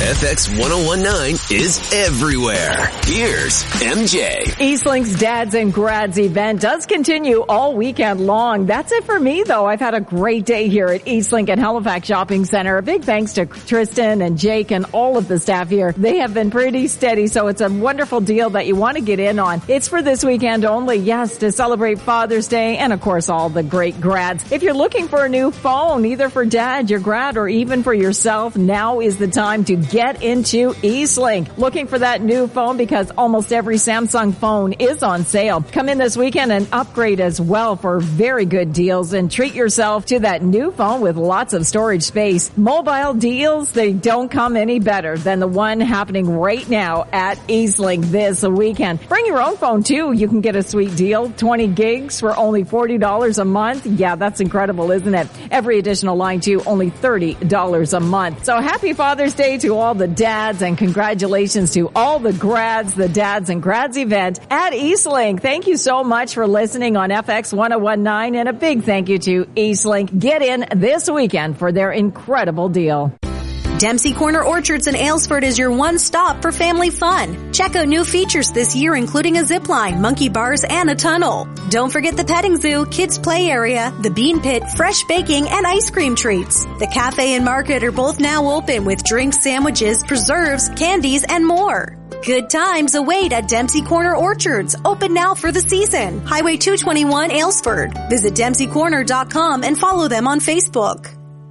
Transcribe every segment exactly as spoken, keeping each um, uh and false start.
F X ten nineteen is everywhere. Here's M J. Eastlink's Dads and Grads event does continue all weekend long. That's it for me, though. I've had a great day here at Eastlink and Halifax Shopping Center. A big thanks to Tristan and Jake and all of the staff here. They have been pretty steady, so it's a wonderful deal that you want to get in on. It's for this weekend only, yes, to celebrate Father's Day and, of course, all the great grads. If you're looking for a new phone, either for dad, your grad, or even for yourself, now is the time to get into Eastlink. Looking for that new phone because almost every Samsung phone is on sale. Come in this weekend and upgrade as well for very good deals and treat yourself to that new phone with lots of storage space. Mobile deals, they don't come any better than the one happening right now at Eastlink this weekend. Bring your own phone too. You can get a sweet deal. twenty gigs for only forty dollars a month. Yeah, that's incredible, isn't it? Every additional line too, only thirty dollars a month. So happy Father's Day to all the dads and congratulations to all the grads, the Dads and Grads event at Eastlink. Thank you so much for listening on F X ten nineteen, and a big thank you to Eastlink. Get in this weekend for their incredible deal. Dempsey Corner Orchards in Aylesford is your one stop for family fun. Check out new features this year, including a zip line, monkey bars, and a tunnel. Don't forget the petting zoo, kids play area, the bean pit, fresh baking, and ice cream treats. The cafe and market are both now open with drinks, sandwiches, preserves, candies, and more. Good times await at Dempsey Corner Orchards, open now for the season. Highway two twenty-one, Aylesford. Visit dempsey corner dot com and follow them on Facebook.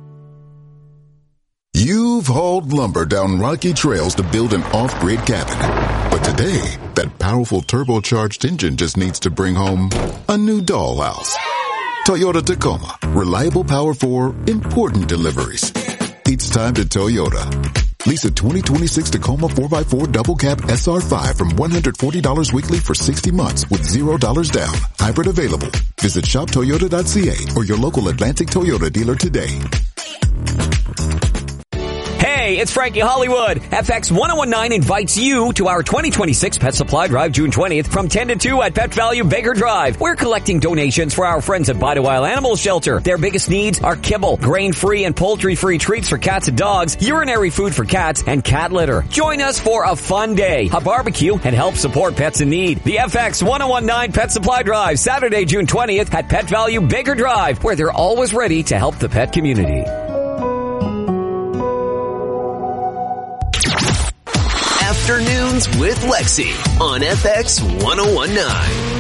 You've hauled lumber down rocky trails to build an off-grid cabin. But today, that powerful turbocharged engine just needs to bring home a new dollhouse. Toyota Tacoma. Reliable power for important deliveries. It's time to Toyota. Lease a twenty twenty-six Tacoma four by four double cab S R five from one hundred forty dollars weekly for sixty months with zero dollars down. Hybrid available. Visit shop toyota dot c a or your local Atlantic Toyota dealer today. Hey, it's Frankie Hollywood. F X ten nineteen invites you to our twenty twenty-six Pet Supply Drive June twentieth from ten to two at Pet Value Baker Drive. We're collecting donations for our friends at Bite a While Animal Shelter. Their biggest needs are kibble, grain-free and poultry-free treats for cats and dogs, urinary food for cats, and cat litter. Join us for a fun day, a barbecue, and help support pets in need. The F X ten nineteen Pet Supply Drive, Saturday, June twentieth at Pet Value Baker Drive, where they're always ready to help the pet community. Afternoons with Lexi on F X ten nineteen.